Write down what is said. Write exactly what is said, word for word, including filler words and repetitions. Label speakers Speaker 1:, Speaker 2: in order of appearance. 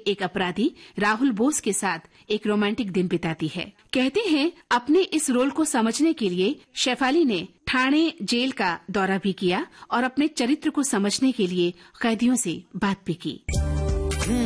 Speaker 1: एक अपराधी राहुल बोस के साथ एक रोमांटिक दिन बिताती है। कहते हैं अपने इस रोल को समझने के लिए शेफाली ने ठाणे जेल का दौरा भी किया और अपने चरित्र को समझने के लिए कैदियों से बात भी की।